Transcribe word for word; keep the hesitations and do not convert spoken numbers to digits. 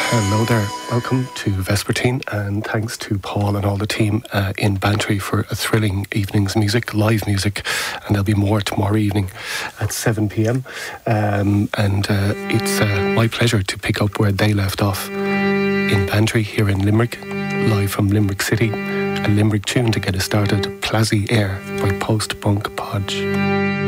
Hello there, welcome to Vespertine, and thanks to Paul and all the team uh, in Bantry for a thrilling evening's music, live music, and there'll be more tomorrow evening at seven p.m. Um, and uh, it's uh, my pleasure to pick up where they left off in Bantry here in Limerick, live from Limerick City. A Limerick tune to get us started, Plazy Air by Post Bunk Podge.